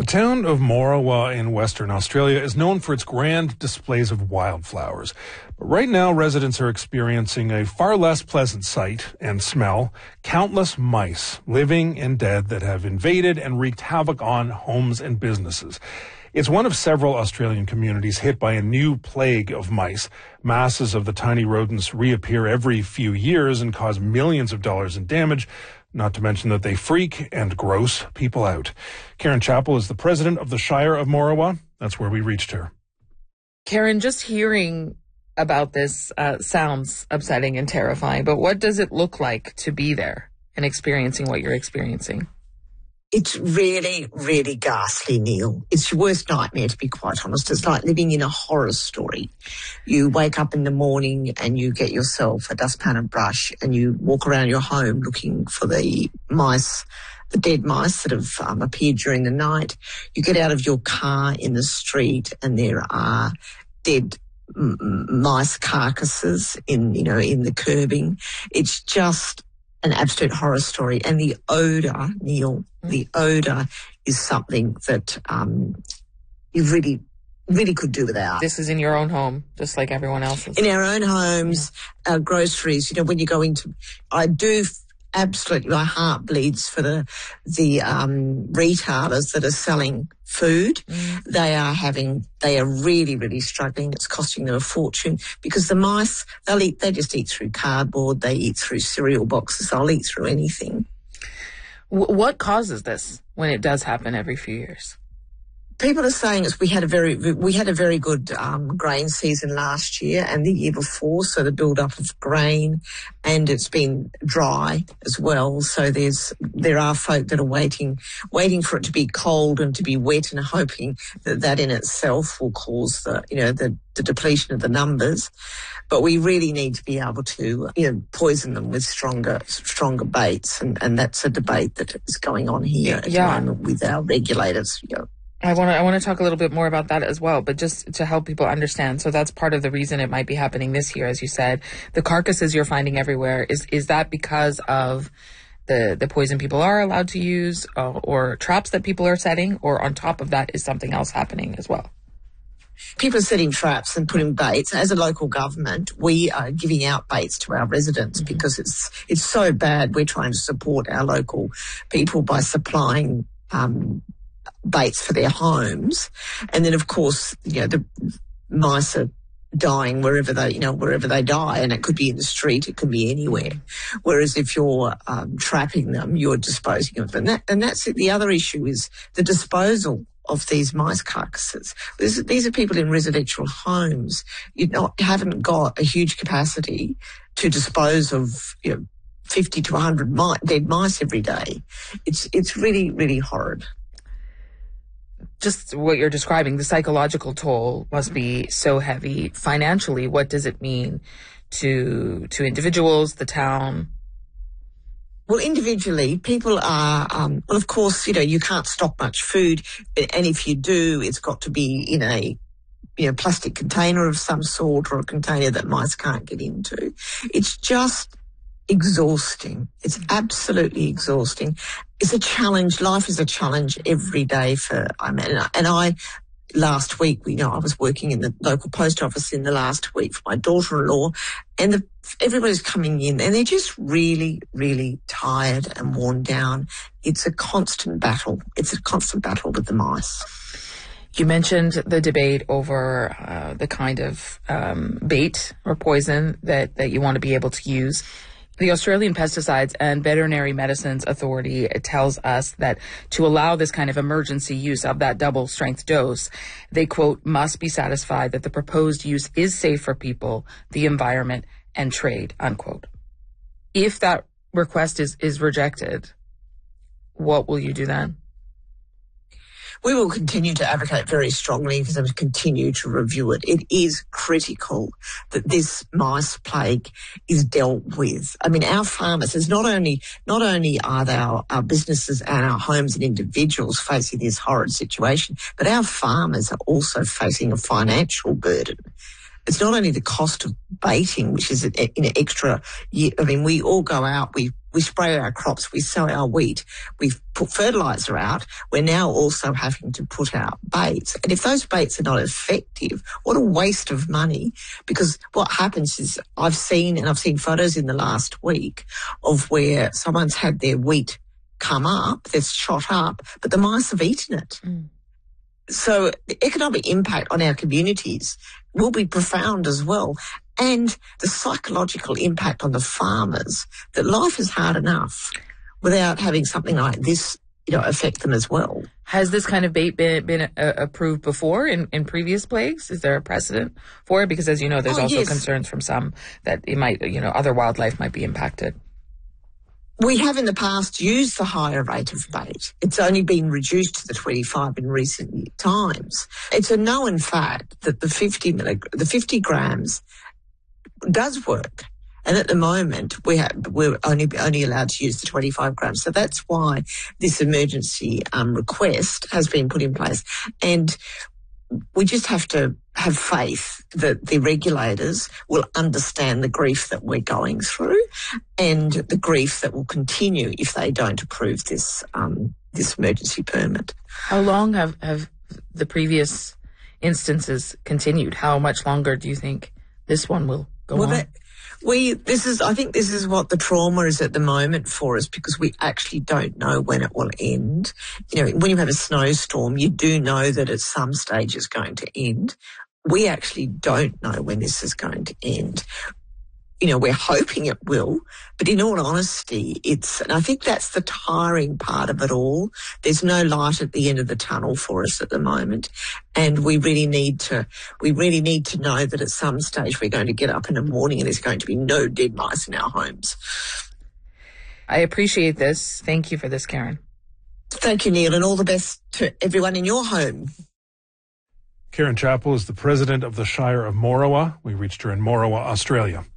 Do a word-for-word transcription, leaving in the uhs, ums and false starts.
town of Morawa in Western Australia is known for its grand displays of wildflowers. But right now, residents are experiencing a far less pleasant sight and smell: countless mice, living and dead, that have invaded and wreaked havoc on homes and businesses. It's one of several Australian communities hit by a new plague of mice. Masses of the tiny rodents reappear every few years and cause millions of dollars in damage, not to mention that they freak and gross people out. Karen Chappell is the president of the Shire of Morawa. That's where we reached her. Karen, just hearing about this uh, sounds upsetting and terrifying, but what does it look like to be there and experiencing what you're experiencing? It's really, really ghastly, Neil. It's your worst nightmare, to be quite honest. It's like living in a horror story. You wake up in the morning and you get yourself a dustpan and brush and you walk around your home looking for the mice, the dead mice that have um, appeared during the night. You get out of your car in the street and there are dead m- mice carcasses in, you know, in the curbing. It's just an absolute horror story. And the odour, Neil, the odour is something that um, you really, really could do without. This is in your own home, just like everyone else's. In our own homes, yeah. Our groceries, you know, when you go into, I do absolutely, my heart bleeds for the, the um, retailers that are selling food. Mm. They are having, they are really, really struggling. It's costing them a fortune because the mice, they'll eat, they just eat through cardboard, they eat through cereal boxes, they'll eat through anything. W- what causes this when it does happen every few years? People are saying it's, we had a very we had a very good um, grain season last year and the year before, so the build-up of grain, and it's been dry as well. So there's there are folk that are waiting waiting for it to be cold and to be wet, and hoping that that in itself will cause the you know the, the depletion of the numbers. But we really need to be able to you know poison them with stronger stronger baits, and, and that's a debate that is going on here at yeah. the moment with our regulators. You know. I want to I want to talk a little bit more about that as well, but just to help people understand. So that's part of the reason it might be happening this year, as you said. The carcasses you're finding everywhere, is is that because of the, the poison people are allowed to use, uh, or traps that people are setting, or on top of that is something else happening as well? People are setting traps and putting baits. As a local government, we are giving out baits to our residents mm-hmm. because it's it's so bad. We're trying to support our local people by supplying um baits for their homes. And then, of course, you know, the mice are dying wherever they, you know, wherever they die, and it could be in the street, it could be anywhere. Whereas if you're um, trapping them, you're disposing of them. And, that, and that's it. The other issue is the disposal of these mice carcasses. This, these are people in residential homes. You not haven't got a huge capacity to dispose of, you know, fifty to one hundred mi- dead mice every day. It's it's really, really horrid. Just what you're describing, the psychological toll must be so heavy. Financially, what does it mean to to individuals, the town? Well, individually, people are, um, well, of course, you know, you can't stock much food, and if you do, it's got to be in a, you know, plastic container of some sort, or a container that mice can't get into. It's just exhausting. It's absolutely exhausting. It's a challenge. Life is a challenge every day for, I mean, and I, last week, you know, I was working in the local post office in the last week for my daughter-in-law, and the, everybody's coming in and they're just really, really tired and worn down. It's a constant battle. It's a constant battle with the mice. You mentioned the debate over uh, the kind of um, bait or poison that, that you want to be able to use. The Australian Pesticides and Veterinary Medicines Authority tells us that to allow this kind of emergency use of that double strength dose, they, quote, must be satisfied that the proposed use is safe for people, the environment, and trade, unquote. If that request is, is rejected, what will you do then? We will continue to advocate very strongly for them to continue to review it. It is critical that this mice plague is dealt with. I mean, our farmers, is not only not only are our, our businesses and our homes and individuals facing this horrid situation, but our farmers are also facing a financial burden. It's not only the cost of baiting, which is an, an extra year. I mean, we all go out, we we spray our crops, we sow our wheat, we put fertiliser out, we're now also having to put out baits. And if those baits are not effective, what a waste of money. Because what happens is I've seen, and I've seen photos in the last week of where someone's had their wheat come up, that's shot up, but the mice have eaten it. Mm. So the economic impact on our communities will be profound as well. And the psychological impact on the farmers, that life is hard enough without having something like this, you know, affect them as well. Has this kind of bait been, been uh, approved before in, in previous plagues? Is there a precedent for it? Because as you know, there's oh, also yes. concerns from some that it might, you know, other wildlife might be impacted. We have in the past used the higher rate of bait. It's only been reduced to the twenty-five in recent times. It's a known fact that the fifty millig- the fifty grams does work. And at the moment, we have, we're only only allowed to use the twenty-five grams. So that's why this emergency um, request has been put in place. And we just have to have faith that the regulators will understand the grief that we're going through and the grief that will continue if they don't approve this um, this emergency permit. How long have, have the previous instances continued? How much longer do you think this one will go well, on? That, we this is I think this is what the trauma is at the moment for us, because we actually don't know when it will end. You know, when you have a snowstorm, you do know that at some stage it's going to end. We actually don't know when this is going to end. You know, we're hoping it will, but in all honesty, it's, and I think that's the tiring part of it all. There's no light at the end of the tunnel for us at the moment. And we really need to, we really need to know that at some stage we're going to get up in the morning and there's going to be no dead mice in our homes. I appreciate this. Thank you for this, Karen. Thank you, Neil, and all the best to everyone in your home. Karen Chappell is the president of the Shire of Morawa. We reached her in Morawa, Australia.